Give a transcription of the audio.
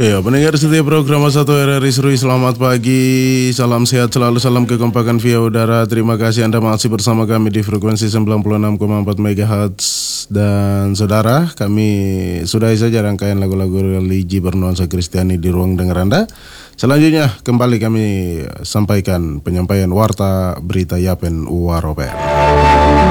Ya, pendengar setia program Satu RRI Serui, selamat pagi, salam sehat selalu, salam kekompakan via udara. Terima kasih Anda masih bersama kami di frekuensi 96,4 MHz. Dan saudara, kami sudahi saja rangkaian lagu-lagu religi bernuansa Kristiani di ruang dengar Anda. Selanjutnya kembali kami sampaikan penyampaian warta berita Yapen Waropen.